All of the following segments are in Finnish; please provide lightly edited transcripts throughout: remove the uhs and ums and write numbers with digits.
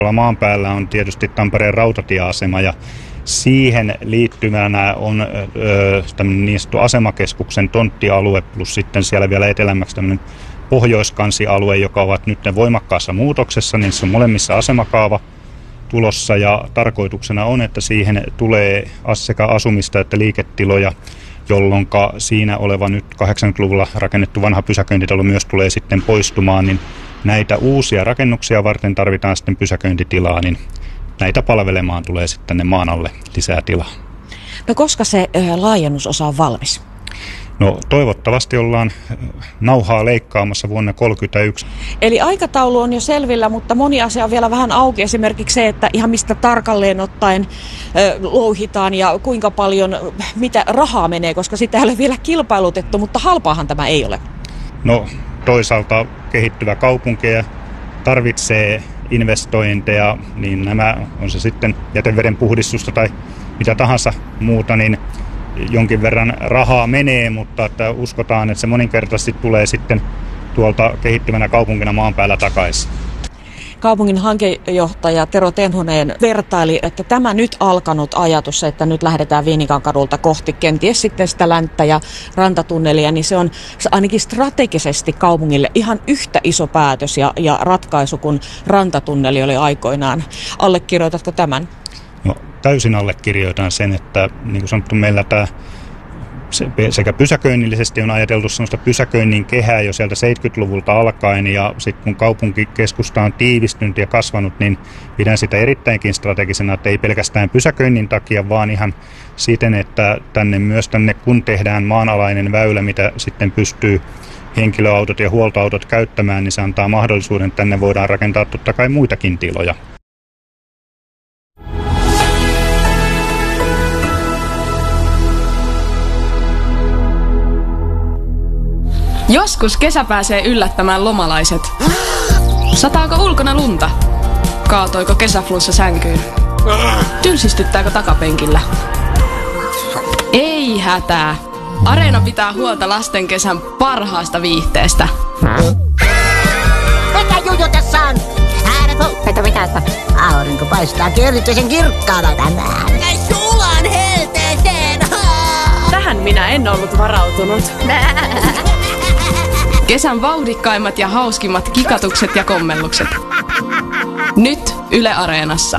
Maan päällä on tietysti Tampereen rautatieasema ja siihen liittymänä on tämmöinen niin sanottu asemakeskuksen tonttialue plus sitten siellä vielä etelämmäksi tämmöinen pohjoiskansialue, joka ovat nyt voimakkaassa muutoksessa, niin se on molemmissa asemakaava tulossa ja tarkoituksena on, että siihen tulee sekä asumista että liiketiloja, jolloin siinä oleva nyt 80-luvulla rakennettu vanha pysäköintitalo myös tulee sitten poistumaan, niin näitä uusia rakennuksia varten tarvitaan sitten pysäköintitilaa, niin näitä palvelemaan tulee sitten tänne maan alle lisää tilaa. No koska se laajennusosa on valmis? No toivottavasti ollaan nauhaa leikkaamassa vuonna 2031. Eli aikataulu on jo selvillä, mutta moni asia on vielä vähän auki. Esimerkiksi se, että ihan mistä tarkalleen ottaen louhitaan ja kuinka paljon, mitä rahaa menee, koska sitä ei ole vielä kilpailutettu, mutta halpaahan tämä ei ole. No toisaalta kehittyvä kaupunki tarvitsee investointeja, niin nämä on se sitten jäteveden puhdistusta tai mitä tahansa muuta, niin jonkin verran rahaa menee, mutta että uskotaan, että se moninkertaisesti tulee sitten tuolta kehittyvänä kaupunkina maan päällä takaisin. Kaupungin hankejohtaja Tero Tenhonen vertaili, että tämä nyt alkanut ajatus, että nyt lähdetään Viinikankadulta kohti kenties sitten sitä länttä ja rantatunnelia, niin se on ainakin strategisesti kaupungille ihan yhtä iso päätös ja ratkaisu kuin rantatunneli oli aikoinaan. Allekirjoitatko tämän? No, täysin allekirjoitan sen, että niin kuin sanottu, meillä tämä sekä pysäköinnillisesti on ajateltu sellaista pysäköinnin kehää jo sieltä 70-luvulta alkaen, ja sitten kun kaupunkikeskusta on tiivistynyt ja kasvanut, niin pidän sitä erittäinkin strategisena, että ei pelkästään pysäköinnin takia, vaan ihan siten, että tänne kun tehdään maanalainen väylä, mitä sitten pystyy henkilöautot ja huoltoautot käyttämään, niin se antaa mahdollisuuden, että tänne voidaan rakentaa totta kai muitakin tiloja. Joskus kesä pääsee yllättämään lomalaiset. Sataako ulkona lunta? Kaatoiko kesäflunssa sänkyyn? Tylsistyttääkö takapenkillä? Ei hätää. Areena pitää huolta lasten kesän parhaasta viihteestä. Mikä juju tässä on? Että mitä, että aurinko paistaa erityisen kirkkaana tänään. Ja sulan helteeseen! Tähän minä en ollut varautunut. Kesän vauhdikkaimmat ja hauskimmat kikatukset ja kommellukset. Nyt Yle Areenassa.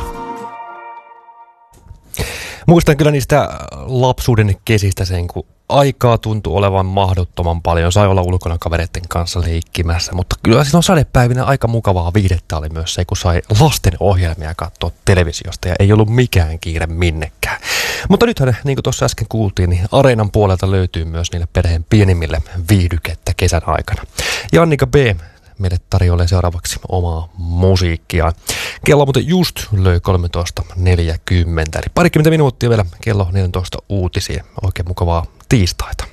Muistan kyllä niistä lapsuuden kesistä sen, kun aikaa tuntui olevan mahdottoman paljon. Sai olla ulkona kavereiden kanssa leikkimässä, mutta kyllä silloin sadepäivinä aika mukavaa viihdettä oli myös se, kun sai lasten ohjelmia katsoa televisiosta ja ei ollut mikään kiire minnekään. Mutta nythän, niin kuin tuossa äsken kuultiin, niin Areenan puolelta löytyy myös niille perheen pienimmille viihdykettä kesän aikana. Ja Annika B. meille tarjoilee seuraavaksi omaa musiikkia. Kello muuten just löi 13.40, eli parikymmentä minuuttia vielä kello 14 uutisia. Oikein mukavaa tiistaita.